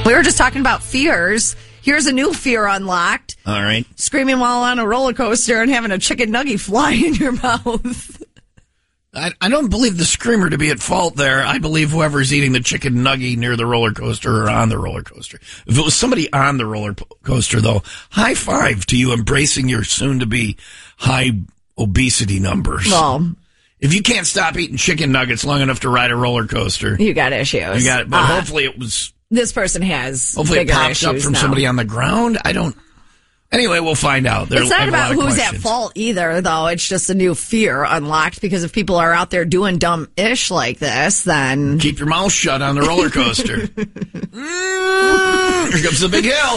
We were just talking about fears. Here's a new fear unlocked. All right. Screaming while on a roller coaster and having a chicken nugget fly in your mouth. I don't believe the screamer to be at fault there. I believe whoever's eating the chicken nugget near the roller coaster or on the roller coaster. If it was somebody on the roller coaster, though, high five to you embracing your soon-to-be high obesity numbers. Well, if you can't stop eating chicken nuggets long enough to ride a roller coaster, you got issues. You got it. But hopefully it was... This person has hopefully bigger it pops up from now. somebody on the ground. I don't... Anyway, we'll find out. It's not about who's at fault either, though. It's just a new fear unlocked because if people are out there doing dumb-ish like this, then... Keep your mouth shut on the roller coaster. Here comes the big hill.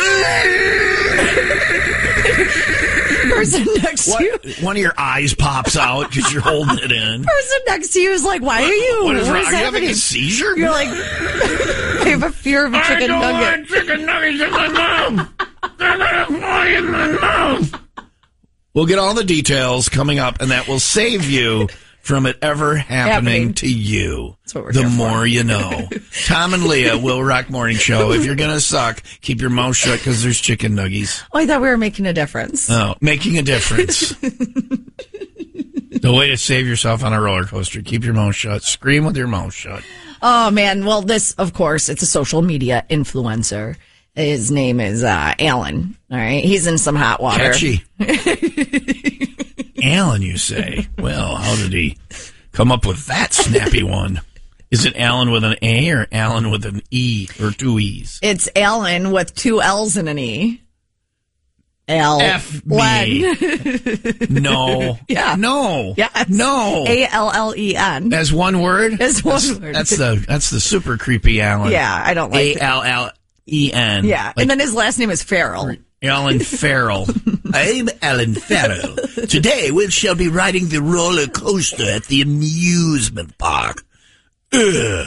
Person next to you. One of your eyes pops out because you're holding it in. Person next to you is like, why are you? What is wrong? Are you happening? having a seizure? You're like, I have a fear of a chicken nugget. I don't want chicken nuggets in my mouth. They're going to fly in my mouth. We'll get all the details coming up, and that will save you from it ever happening to you. That's what we're the here more for. you know. Tom and Leah, Will Rock Morning Show. If you're going to suck, keep your mouth shut because there's chicken nuggies. Oh, I thought we were making a difference. Oh, making a difference. The way to save yourself on a roller coaster. Keep your mouth shut. Scream with your mouth shut. Oh, man. Well, this, of course, it's a social media influencer. His name is Alan. All right. He's in some hot water. Catchy. Alan, you say? Well, how did he come up with that snappy one? Is it Alan with an A or Alan with an E or two E's? It's Alan with two L's and an E. F me. No. Yeah. No. Yes. No. Allen. As one word? As one word. That's the super creepy Alan. Yeah, I don't like Allen. Yeah. Like, and then his last name is Farrell. Alan Farrell. I'm Alan Farrell. Today we shall be riding the roller coaster at the amusement park. Ugh.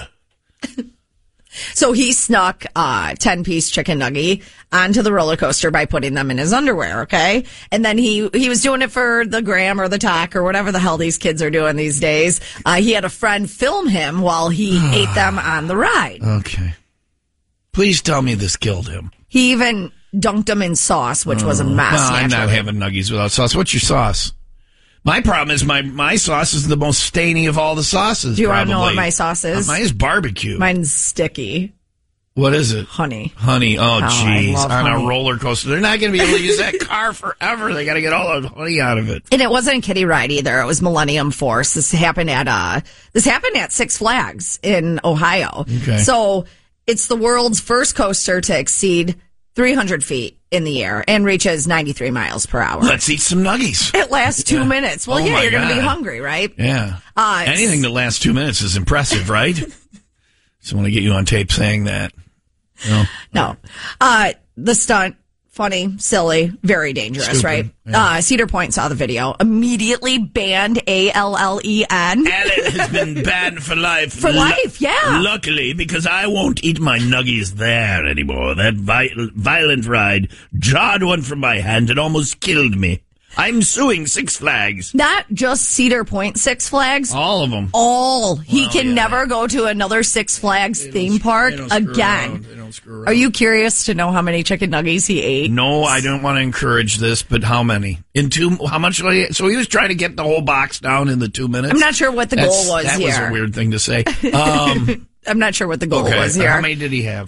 So he snuck 10-piece chicken nugget onto the roller coaster by putting them in his underwear, okay? And then he was doing it for the gram or the talk or whatever the hell these kids are doing these days. He had a friend film him while he ate them on the ride. Okay. Please tell me this killed him. He even dunked them in sauce, which was a mess. No, I'm not having nuggies without sauce. What's your sauce? My problem is my sauce is the most stainy of all the sauces. Do you want to know what my sauce is? Mine is barbecue. Mine's sticky. What is it? Honey. Honey. Oh, jeez. On honey. a roller coaster. They're not going to be able to use that car forever. They got to get all the honey out of it. And it wasn't a kiddie ride either. It was Millennium Force. This happened at Six Flags in Ohio. Okay. So it's the world's first coaster to exceed 300 feet in the air and reaches 93 miles per hour. Let's eat some nuggies. It lasts 2 minutes. Well, Oh yeah, my you're going to be God. hungry, right? Yeah. Anything that lasts 2 minutes is impressive, right? Just want to get you on tape saying that. No. The stunt, funny, silly, very dangerous, Stupid, right? yeah. Cedar Point saw the video, immediately banned ALLEN. Allen has been banned for life. For life, yeah. Luckily, because I won't eat my nuggies there anymore. That violent ride jarred one from my hand and almost killed me. I'm suing Six Flags. Not just Cedar Point Six Flags. All of them. He can never go to another Six Flags theme park again. They don't screw around. Are you curious to know how many chicken nuggies he ate? No, I don't want to encourage this, but how many? How much? So he was trying to get the whole box down in the 2 minutes? I'm not sure what the goal was that here. That was a weird thing to say. I'm not sure what the goal was here. How many did he have?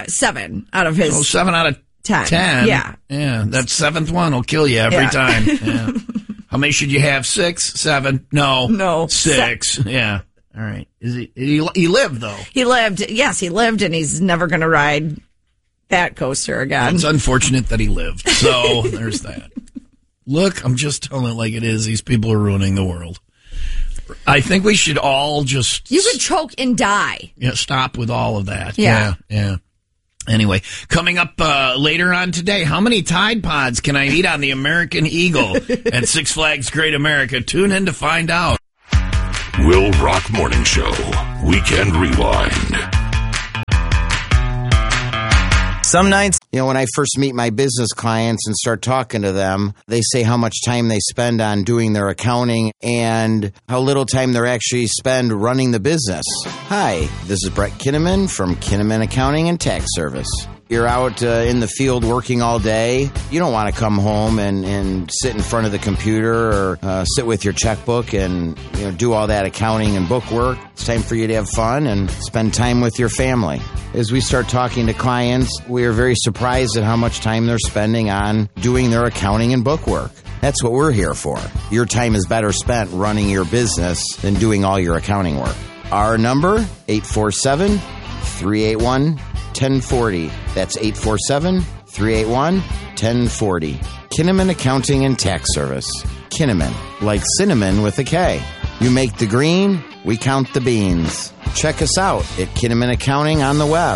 7 out of his 7 out of 10. Yeah. Yeah, that 7th one will kill you every time. Yeah. How many should you have? 6, 7? No. 6. Yeah. All right. He lived, though. He lived. Yes, he lived, and he's never going to ride that coaster again. It's unfortunate that he lived. So there's that. Look, I'm just telling it like it is. These people are ruining the world. I think we should all just... You could choke and die. Yeah, stop with all of that. Yeah. Anyway, coming up later on today, how many Tide Pods can I eat on the American Eagle at Six Flags Great America? Tune in to find out. Will Rock Morning Show. Weekend Rewind. Some nights, when I first meet my business clients and start talking to them, they say how much time they spend on doing their accounting and how little time they actually spend running the business. Hi, this is Brett Kinnaman from Kinnaman Accounting and Tax Service. You're out in the field working all day. You don't want to come home and sit in front of the computer or sit with your checkbook and do all that accounting and book work. It's time for you to have fun and spend time with your family. As we start talking to clients, we are very surprised at how much time they're spending on doing their accounting and book work. That's what we're here for. Your time is better spent running your business than doing all your accounting work. Our number, 847-381-1040. That's 847-381-1040. Kinnaman Accounting and Tax Service. Kinnaman, like cinnamon with a K. You make the green, we count the beans. Check us out at Kinnaman Accounting on the web.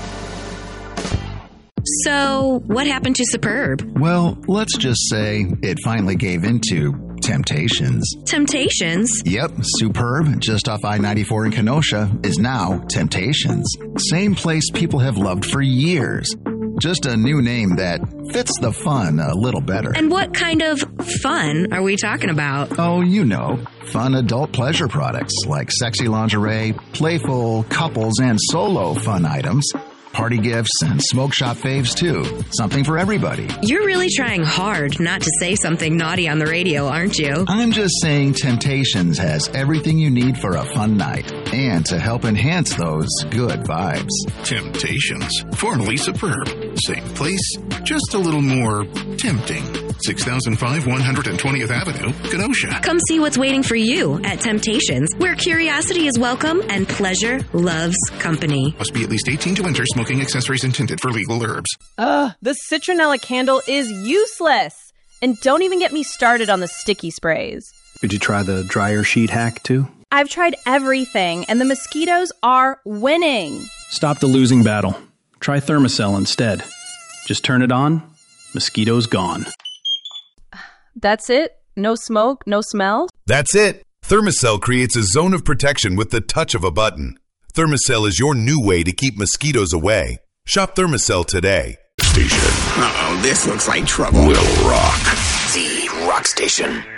So, what happened to Superb? Well, let's just say it finally gave into Temptations. Temptations? Yep, Superb, just off I-94 in Kenosha, is now Temptations. Same place people have loved for years. Just a new name that fits the fun a little better. And what kind of fun are we talking about? Oh, fun adult pleasure products like sexy lingerie, playful couples and solo fun items, party gifts, and smoke shop faves, too. Something for everybody. You're really trying hard not to say something naughty on the radio, aren't you? I'm just saying Temptations has everything you need for a fun night and to help enhance those good vibes. Temptations, formerly Superb. Same place, just a little more tempting. 6005 120th Avenue, Kenosha. Come see what's waiting for you at Temptations, where curiosity is welcome and pleasure loves company. Must be at least 18 to enter. Smoking accessories intended for legal herbs. The citronella candle is useless. And don't even get me started on the sticky sprays. Did you try the dryer sheet hack too? I've tried everything, and the mosquitoes are winning. Stop the losing battle. Try Thermacell instead. Just turn it on, mosquitoes gone. That's it? No smoke, no smell? That's it. Thermacell creates a zone of protection with the touch of a button. Thermacell is your new way to keep mosquitoes away. Shop Thermacell today. Station. Uh-oh, this looks like trouble. Will Rock. The Rock Station.